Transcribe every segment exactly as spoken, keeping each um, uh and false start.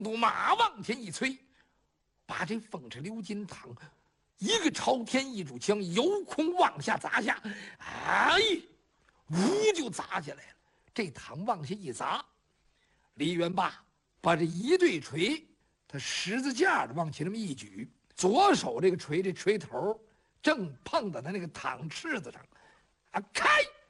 怒马往前一催，把这凤翅鎏金堂一个朝天一炷枪由空往下砸下，哎，呜就砸下来了。这堂往下一砸，李元霸把这一对锤，他十字架的往前这么一举，左手这个锤这锤头正碰到他那个躺翅子上，啊，开！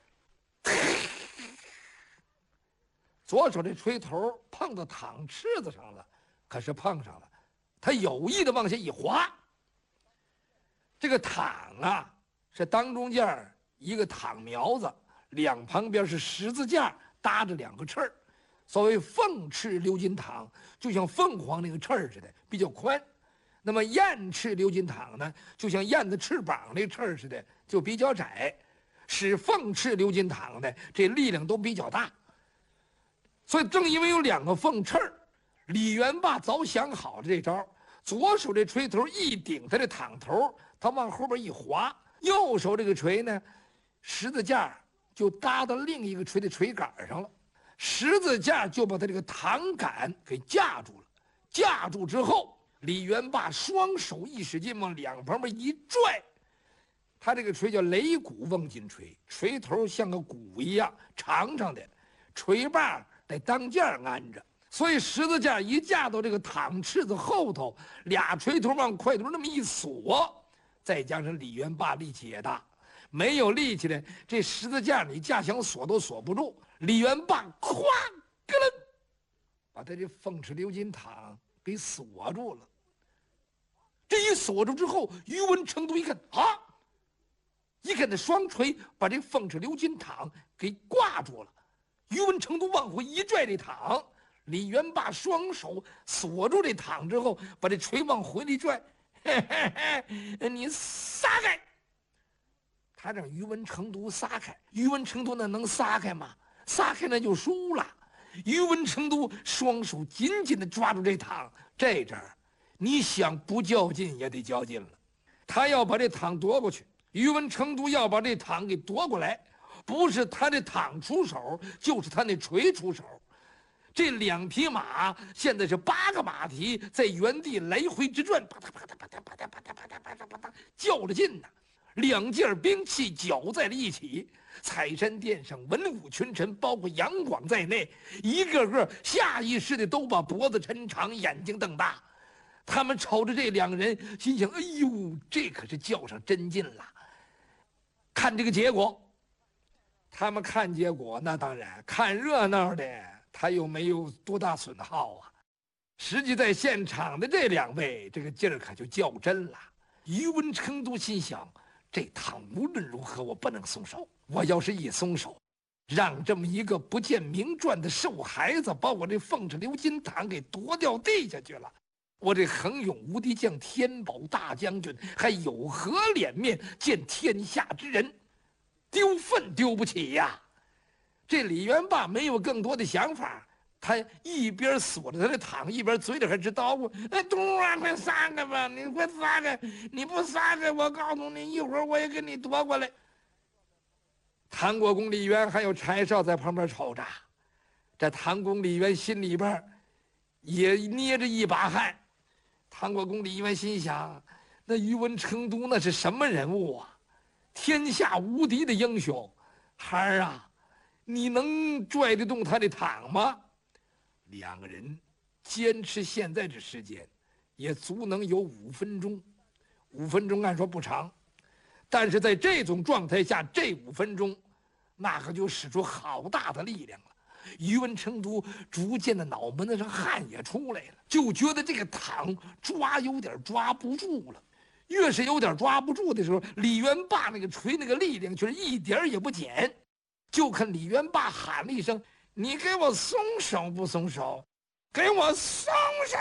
左手这锤头碰到躺翅子上了，可是碰上了，他有意的往下一滑。这个躺啊，是当中间一个躺苗子，两旁边是十字架搭着两个翅儿。所谓凤翅鎏金躺，就像凤凰那个翅儿似的，比较宽。那么燕翅鎏金躺呢，就像燕子翅膀那翅儿似的，就比较窄。使凤翅鎏金躺的这力量都比较大。所以正因为有两个凤翅儿，李元霸早想好了这招，左手这锤头一顶他这躺头，他往后边一滑，右手这个锤呢，十字架就搭到另一个锤的锤杆上了，十字架就把他这个躺杆给架住了。架住之后，李元霸双手一使劲往两旁边一拽，他这个锤叫擂鼓瓮金锤，锤头像个鼓一样长长的，锤把在当间安着，所以十字架一架到这个躺翅子后头，俩锤头往块头那么一锁，再加上李元霸力气也大，没有力气的这十字架你架想锁都锁不住。李元霸咵咯楞，把他这凤翅鎏金躺给锁住了。这一锁住之后，宇文成都一看啊，一看那双锤把这凤翅鎏金躺给挂住了。宇文成都往回一拽这躺，李元霸双手锁住这躺之后，把这锤往回里拽，嘿嘿嘿，你撒开！他让宇文成都撒开，宇文成都那能撒开吗？撒开那就输了。宇文成都双手紧紧地抓住这躺，这阵儿你想不较劲也得较劲了。他要把这躺夺过去，宇文成都要把这躺给夺过来。不是他这躺出手，就是他那锤出手。这两匹马现在是八个马蹄在原地来回直转，啪嗒啪嗒啪嗒啪嗒啪嗒啪嗒啪嗒啪嗒较着劲呢。两件兵器搅在了一起，彩山殿上文武群臣，包括杨广在内，一个个下意识的都把脖子抻长，眼睛瞪大。他们瞅着这两人，心想：哎呦，这可是较上真劲了。看这个结果。他们看结果，那当然看热闹的，他又没有多大损耗啊。实际在现场的这两位，这个劲儿可就较真了。宇文成都心想：这趟无论如何我不能松手，我要是一松手，让这么一个不见名传的瘦孩子把我这凤翅鎏金躺给夺掉地下去了，我这横勇无敌将天宝大将军还有何脸面见天下之人？丢份丢不起呀！这李元霸没有更多的想法，他一边锁着他的躺，一边嘴里还直叨咕：“哎，东啊，快撒开吧！你快撒开！你不撒开，我告诉你，一会儿我也给你夺过来。”唐国公李渊还有柴少在旁边瞅着，这唐公李渊心里边也捏着一把汗。唐国公李渊心想：那宇文成都那是什么人物啊？天下无敌的英雄，孩儿啊，你能拽得动他的躺吗？两个人坚持现在这时间，也足能有五分钟。五分钟按说不长，但是在这种状态下，这五分钟，那可就使出好大的力量了。宇文成都逐渐的脑门子上汗也出来了，就觉得这个躺抓有点抓不住了。越是有点抓不住的时候，李元霸那个锤那个力量却是一点也不减。就看李元霸喊了一声：“你给我松手不松手？给我松手！”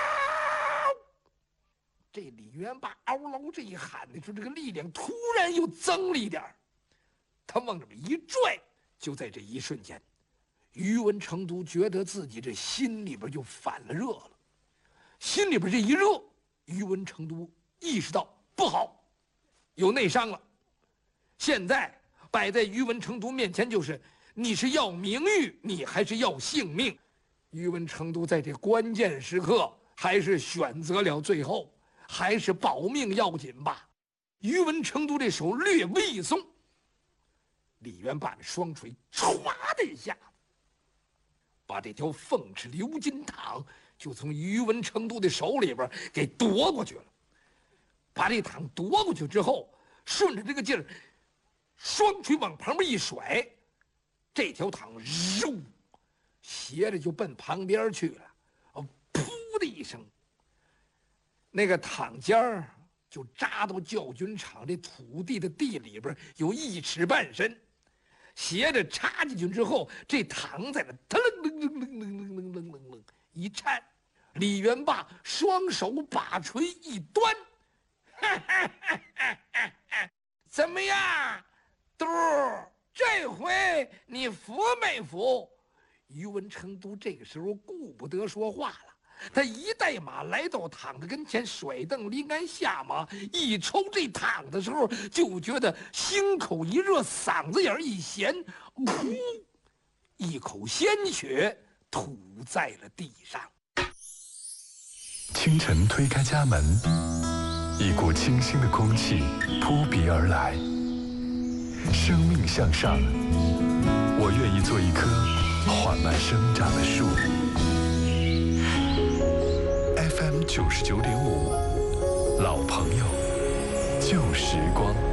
这李元霸嗷嗷这一喊的时候，这个力量突然又增了一点，他往这么一拽，就在这一瞬间，宇文成都觉得自己这心里边就反了热了。心里边这一热，宇文成都意识到不好，有内伤了。现在摆在宇文成都面前就是：你是要名誉，你还是要性命？ 宇文成都在这关键时刻还是选择了最后，还是保命要紧吧。宇文成都这手略微一松，李元霸的双锤唰的一下，把这条凤翅鎏金镗就从宇文成都的手里边给夺过去了。把这镗夺过去之后，顺着这个劲儿，双锤往旁边一甩，这条镗肉斜着就奔旁边去了。哦，噗的一声，那个镗尖儿就扎到教军场这土地的地里边有一尺半深，斜着插进去之后，这镗在那腾楞楞楞楞楞楞楞楞一颤，李元霸双手把锤一端，怎么样，嘟儿？这回你服没服？宇文成都这个时候顾不得说话了。他一带马来到镗的跟前，甩蹬离鞍下马，一抽这镗的时候，就觉得心口一热，嗓子眼一咸，噗，一口鲜血吐在了地上。 清晨推开家门，一股清新的空气扑鼻而来。生命向上，我愿意做一棵缓慢生长的树。F M 九十九点五，老朋友，旧时光。